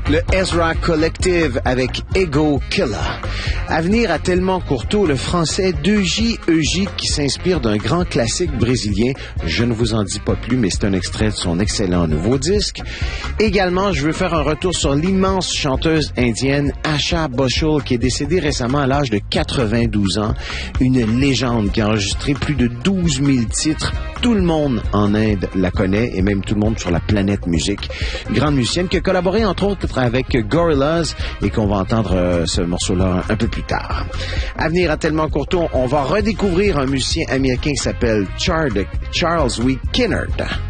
Le Ezra Collective avec Ego Killer. Avenir à Tellement Courteau, le français 2J qui s'inspire d'un grand classique brésilien. Je ne vous en dis pas plus, mais c'est un extrait de son excellent nouveau disque. Également, je veux faire un retour sur l'immense chanteuse indienne Asha Bhosle, qui est décédée récemment à l'âge de 92 ans. Une légende qui a enregistré plus de 12 000 titres. Tout le monde en Inde la connaît, et même tout le monde sur la planète musique. Une grande musicienne qui a collaboré entre autres avec Gorillaz et qu'on va entendre ce morceau-là un peu plus tard. À venir à Tellement Courteau, on va redécouvrir un musicien américain qui s'appelle Charles W. Kinnard.